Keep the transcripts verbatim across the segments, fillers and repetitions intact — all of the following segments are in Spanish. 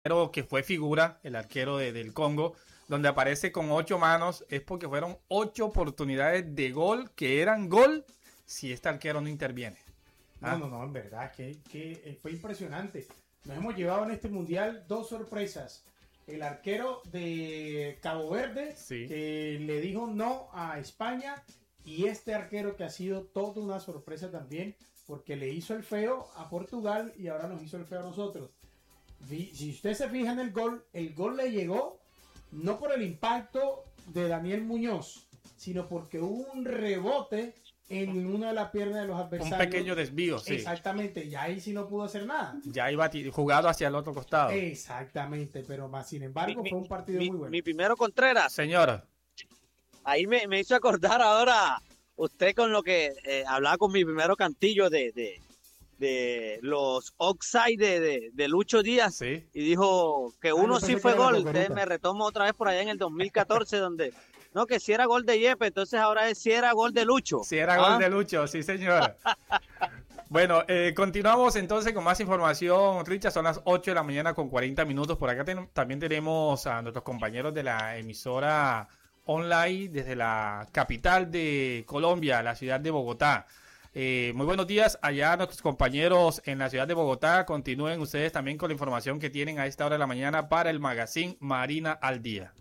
arquero que fue figura, el arquero de, del Congo, donde aparece con ocho manos, es porque fueron ocho oportunidades de gol que eran gol si este arquero no interviene. ¿Ah? No, no, no, en verdad, que, que fue impresionante. Nos hemos llevado en este mundial dos sorpresas. El arquero de Cabo Verde, sí, que le dijo no a España, y este arquero que ha sido toda una sorpresa también, porque le hizo el feo a Portugal y ahora nos hizo el feo a nosotros. Si usted se fija en el gol, el gol le llegó no por el impacto de Daniel Muñoz, sino porque hubo un rebote en una de las piernas de los adversarios. Un pequeño desvío, sí. Exactamente, y ahí sí no pudo hacer nada. Ya iba jugado hacia el otro costado. Exactamente, pero más sin embargo mi, fue un partido mi, muy bueno. Mi primero Contreras. Señora. Ahí me, me hizo acordar ahora usted con lo que eh, hablaba con mi primero Cantillo de, de, de los offside de, de, de Lucho Díaz. Sí. Y dijo que uno ah, sí fue gol. Usted me retomo otra vez por allá en el dos mil catorce donde... No, que si era gol de Yepe, entonces ahora es si era gol de Lucho. Si era ¿Ah? gol de Lucho, sí señor. Bueno, eh, continuamos entonces con más información, Richard. Son las ocho de la mañana con cuarenta minutos. Por acá ten- también tenemos a nuestros compañeros de la emisora online desde la capital de Colombia, la ciudad de Bogotá. Eh, muy buenos días allá a nuestros compañeros en la ciudad de Bogotá. Continúen ustedes también con la información que tienen a esta hora de la mañana para el magazine Marina al Día.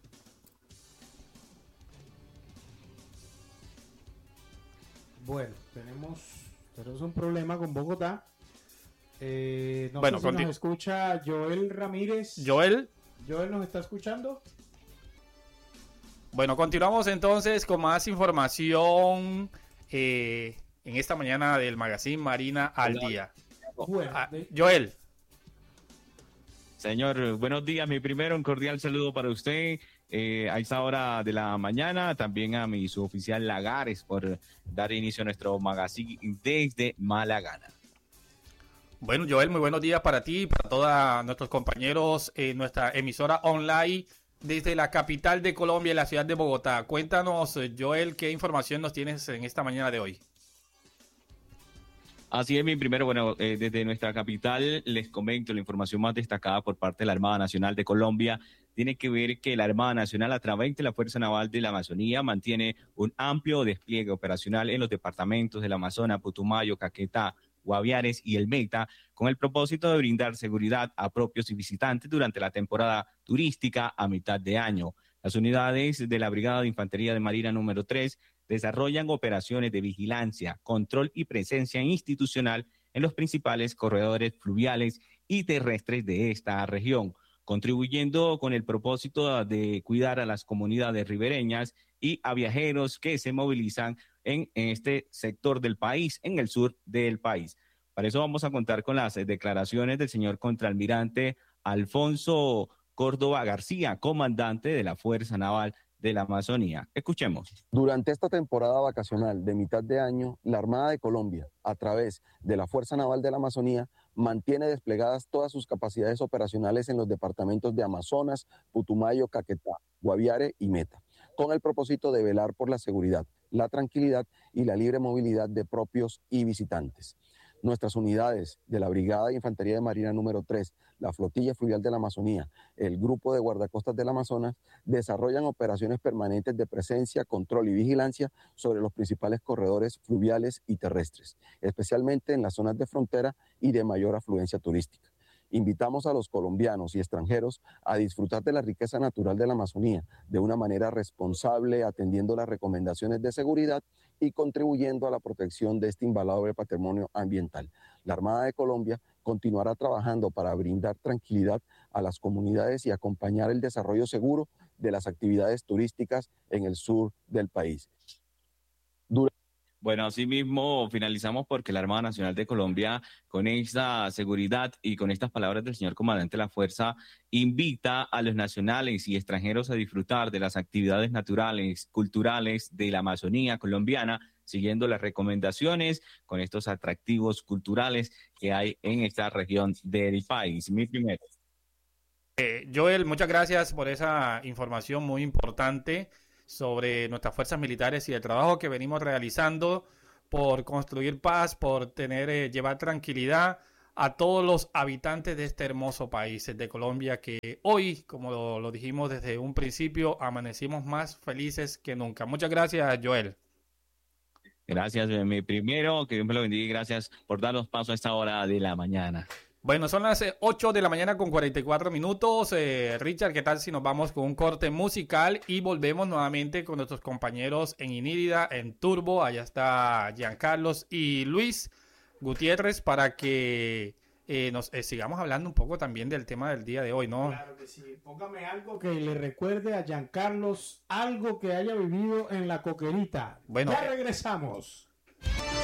Bueno, tenemos, tenemos un problema con Bogotá. Eh, no bueno, sé si continu- nos escucha Joel Ramírez. Joel. Joel nos está escuchando. Bueno, continuamos entonces con más información eh, en esta mañana del magazine Marina al Día. Bueno, ah, Joel. Señor, buenos días. Mi primero, un cordial saludo para usted eh, a esta hora de la mañana. También a mi suboficial Lagares por dar inicio a nuestro magazine desde Malagana. Bueno, Joel, muy buenos días para ti y para todos nuestros compañeros en nuestra emisora online desde la capital de Colombia, la ciudad de Bogotá. Cuéntanos, Joel, qué información nos tienes en esta mañana de hoy. Así es, mi primero, bueno, eh, desde nuestra capital les comento la información más destacada por parte de la Armada Nacional de Colombia. Tiene que ver que la Armada Nacional, a través de la Fuerza Naval de la Amazonía, mantiene un amplio despliegue operacional en los departamentos del Amazonas, Putumayo, Caquetá, Guaviares y el Meta, con el propósito de brindar seguridad a propios y visitantes durante la temporada turística a mitad de año. Las unidades de la Brigada de Infantería de Marina número tres desarrollan operaciones de vigilancia, control y presencia institucional en los principales corredores fluviales y terrestres de esta región, contribuyendo con el propósito de cuidar a las comunidades ribereñas y a viajeros que se movilizan en, en este sector del país, en el sur del país. Para eso vamos a contar con las declaraciones del señor contraalmirante Alfonso Córdoba García, comandante de la Fuerza Naval de la Amazonía. Escuchemos. Durante esta temporada vacacional de mitad de año, la Armada de Colombia, a través de la Fuerza Naval de la Amazonía, mantiene desplegadas todas sus capacidades operacionales en los departamentos de Amazonas, Putumayo, Caquetá, Guaviare y Meta, con el propósito de velar por la seguridad, la tranquilidad y la libre movilidad de propios y visitantes. Nuestras unidades de la Brigada de Infantería de Marina número tres, la Flotilla Fluvial de la Amazonía, el Grupo de Guardacostas del Amazonas, desarrollan operaciones permanentes de presencia, control y vigilancia sobre los principales corredores fluviales y terrestres, especialmente en las zonas de frontera y de mayor afluencia turística. Invitamos a los colombianos y extranjeros a disfrutar de la riqueza natural de la Amazonía de una manera responsable, atendiendo las recomendaciones de seguridad y contribuyendo a la protección de este invaluable patrimonio ambiental. La Armada de Colombia continuará trabajando para brindar tranquilidad a las comunidades y acompañar el desarrollo seguro de las actividades turísticas en el sur del país. Durante Bueno, asimismo finalizamos porque la Armada Nacional de Colombia, con esta seguridad y con estas palabras del señor comandante de la Fuerza, invita a los nacionales y extranjeros a disfrutar de las actividades naturales, culturales de la Amazonía colombiana, siguiendo las recomendaciones con estos atractivos culturales que hay en esta región del país. Mi primero. Eh, Joel, muchas gracias por esa información muy importante sobre nuestras fuerzas militares y el trabajo que venimos realizando por construir paz, por tener, eh, llevar tranquilidad a todos los habitantes de este hermoso país de Colombia, que hoy, como lo, lo dijimos desde un principio, amanecimos más felices que nunca. Muchas gracias, Joel. Gracias, mi primero, que Dios me lo bendiga y gracias por darnos paso a esta hora de la mañana. Bueno, son las ocho de la mañana con cuarenta y cuatro minutos. Eh, Richard, ¿qué tal si nos vamos con un corte musical y volvemos nuevamente con nuestros compañeros en Inírida, en Turbo? Allá está Giancarlos y Luis Gutiérrez para que eh, nos eh, sigamos hablando un poco también del tema del día de hoy, ¿no? Claro que sí. Póngame algo que le recuerde a Giancarlos algo que haya vivido en la Coquerita. Bueno, ya regresamos.